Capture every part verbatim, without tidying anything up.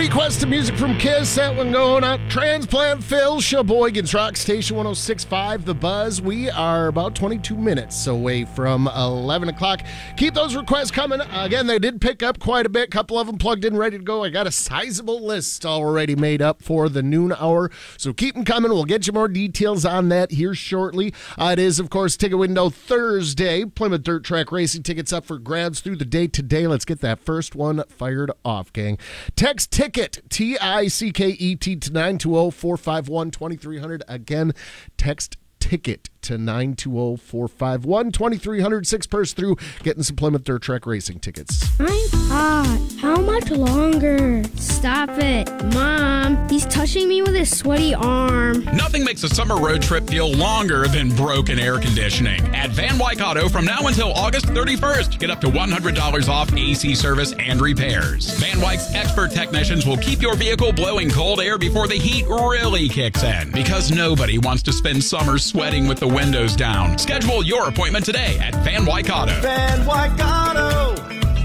request of music from Kiss. That one going out. Transplant Phil, Sheboygan's Rock Station one oh six point five, The Buzz. We are about twenty-two minutes away from eleven o'clock. Keep those requests coming. Again, they did pick up quite a bit. A couple of them plugged in, ready to go. I got a sizable list already made up for the noon hour. So keep them coming. We'll get you more details on that here shortly. Uh, it is, of course, Ticket Window Thursday. Plymouth Dirt Track Racing tickets up for grabs through the day today. Let's get that first one fired off, gang. Text TICKET, T I C K E T, to nine two zero, four five one, two three zero zero. Again, text TICKET to nine two zero, four five one, two three zero zero. Six purse through, getting some Plymouth Dirt Track Racing tickets. I'm hot. How much longer? Stop it. Mom, he's touching me with his sweaty arm. Nothing makes a summer road trip feel longer than broken air conditioning. At Van Wyck Auto, from now until August thirty-first, get up to one hundred dollars off A C service and repairs. Van Wyck's expert technicians will keep your vehicle blowing cold air before the heat really kicks in, because nobody wants to spend summer sweating with the windows down. Schedule your appointment today at Van Wyck Auto. Van Wyck Auto.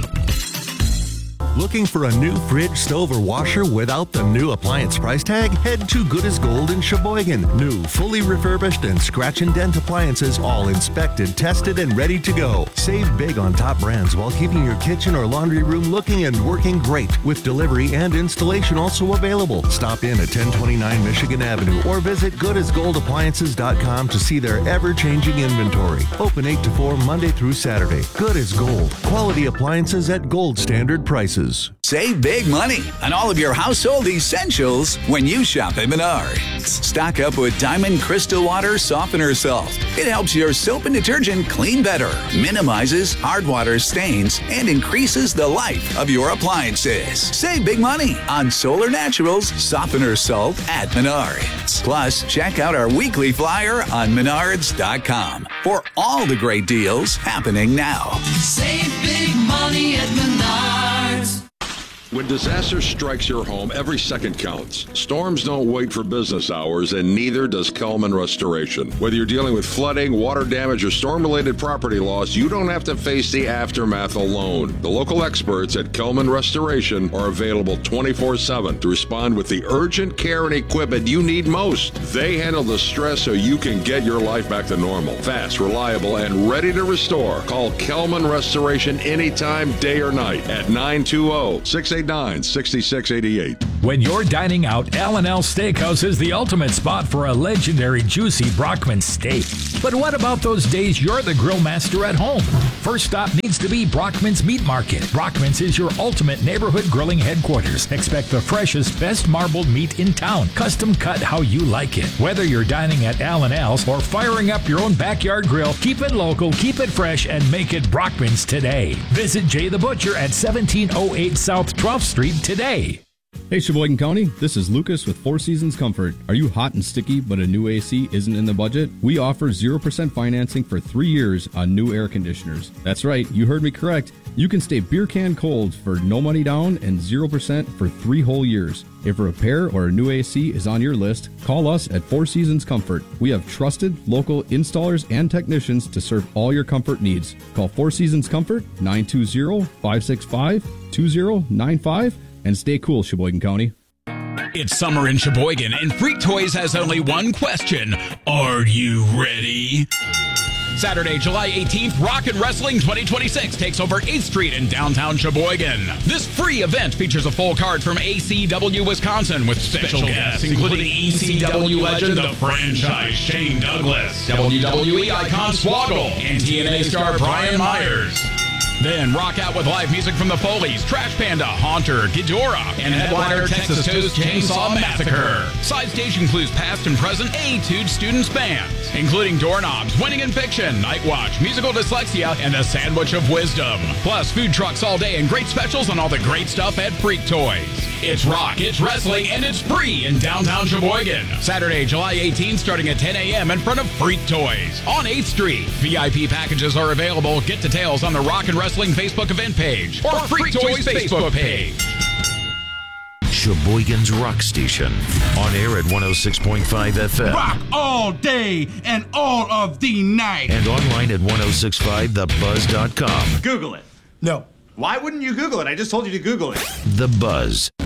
Looking for a new fridge, stove, or washer without the new appliance price tag? Head to Good as Gold in Sheboygan. New, fully refurbished, and scratch and dent appliances, all inspected, tested, and ready to go. Save big on top brands while keeping your kitchen or laundry room looking and working great, with delivery and installation also available. Stop in at ten twenty-nine Michigan Avenue or visit good as gold appliances dot com to see their ever-changing inventory. Open eight to four Monday through Saturday. Good as Gold. Quality appliances at gold standard prices. Save big money on all of your household essentials when you shop at Menards. Stock up with Diamond Crystal Water Softener Salt. It helps your soap and detergent clean better, minimizes hard water stains, and increases the life of your appliances. Save big money on Solar Naturals Softener Salt at Menards. Plus, check out our weekly flyer on menards dot com for all the great deals happening now. Save big money at Menards. When disaster strikes your home, every second counts. Storms don't wait for business hours, and neither does Kelman Restoration. Whether you're dealing with flooding, water damage, or storm-related property loss, you don't have to face the aftermath alone. The local experts at Kelman Restoration are available twenty-four seven to respond with the urgent care and equipment you need most. They handle the stress so you can get your life back to normal. Fast, reliable, and ready to restore. Call Kelman Restoration anytime, day or night, at nine two zero, six eight nine, six six eight eight. When you're dining out, L and L Steakhouse is the ultimate spot for a legendary juicy Brockman steak. But what about those days you're the grill master at home? First stop needs to be Brockman's Meat Market. Brockman's is your ultimate neighborhood grilling headquarters. Expect the freshest, best marbled meat in town, custom cut how you like it. Whether you're dining at L and L's or firing up your own backyard grill, keep it local, keep it fresh, and make it Brockman's today. Visit Jay the Butcher at seventeen oh eight South twelfth Street today. Hey Sheboygan County, this is Lucas with Four Seasons Comfort. Are you hot and sticky but a new A C isn't in the budget? We offer zero percent financing for three years on new air conditioners. That's right, you heard me correct. You can stay beer can cold for no money down and zero percent for three whole years. If a repair or a new A C is on your list, call us at Four Seasons Comfort. We have trusted local installers and technicians to serve all your comfort needs. Call Four Seasons Comfort, nine two zero, five six five, two zero nine five, and stay cool, Sheboygan County. It's summer in Sheboygan, and Freak Toys has only one question. Are you ready? Saturday, July eighteenth, Rock and Wrestling twenty twenty-six takes over eighth Street in downtown Sheboygan. This free event features a full card from A C W Wisconsin with special, special guests, including E C W legend, the franchise Shane Douglas, W W E icon Swoggle, and T N A star Brian Myers. Then rock out with live music from the Foleys, Trash Panda, Haunter, Ghidorah, and headliner Texas Toast Chainsaw Massacre. Side stage includes past and present A-Tude students bands, including Doorknobs, Winning in Fiction, Night Watch, Musical Dyslexia, and the Sandwich of Wisdom. Plus food trucks all day and great specials on all the great stuff at Freak Toys. It's rock, it's wrestling, and it's free in downtown Sheboygan. Saturday, July eighteenth, starting at ten a.m. in front of Freak Toys on eighth Street. V I P packages are available. Get details on the Rock and Wrestling Facebook event page or, or Freak, Freak Toys, Toys Facebook, Facebook page. Sheboygan's Rock Station. On air at one oh six point five F M. Rock all day and all of the night. And online at one oh six point five the buzz dot com. Google it. No. Why wouldn't you Google it? I just told you to Google it. The Buzz.